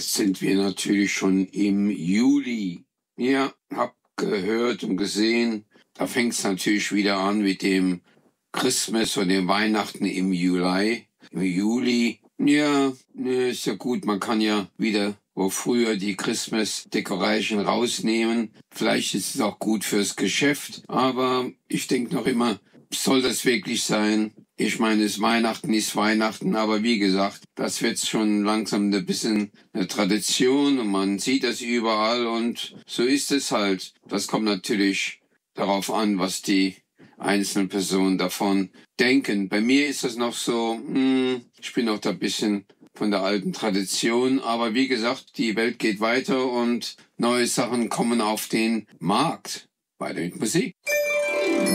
Jetzt sind wir natürlich schon im Juli. Ja, hab gehört und gesehen, da fängt es natürlich wieder an mit dem Christmas und dem Weihnachten im Juli. Im Juli, ja, ne, ist ja gut, man kann ja wieder, wo früher die Christmas Decoration rausnehmen. Vielleicht ist es auch gut fürs Geschäft, aber ich denke noch immer, soll das wirklich sein? Ich meine, Weihnachten ist Weihnachten, aber wie gesagt, das wird schon langsam ein bisschen eine Tradition und man sieht das überall und so ist es halt. Das kommt natürlich darauf an, was die einzelnen Personen davon denken. Bei mir ist das noch so, ich bin noch da ein bisschen von der alten Tradition, aber wie gesagt, die Welt geht weiter und neue Sachen kommen auf den Markt. Weiter mit Musik.